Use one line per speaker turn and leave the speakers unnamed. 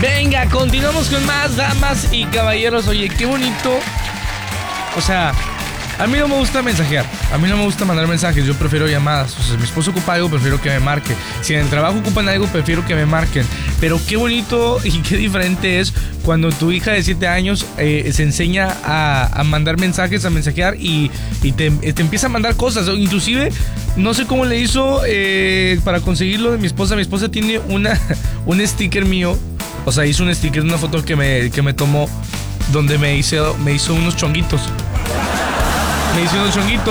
Venga, continuamos con más, damas y caballeros. Oye, qué bonito. O sea, a mí no me gusta mensajear. A mí no me gusta mandar mensajes. Yo prefiero llamadas. O sea, si mi esposo ocupa algo, prefiero que me marque. Si en el trabajo ocupan algo, prefiero que me marquen. Pero qué bonito y qué diferente es cuando tu hija de 7 años se enseña a mandar mensajes, a mensajear y te empieza a mandar cosas. O inclusive, no sé cómo le hizo para conseguirlo de mi esposa. Mi esposa tiene un sticker mío. O sea, hizo un sticker de una foto que me tomó donde me hizo unos chonguitos. Me hizo unos chonguitos.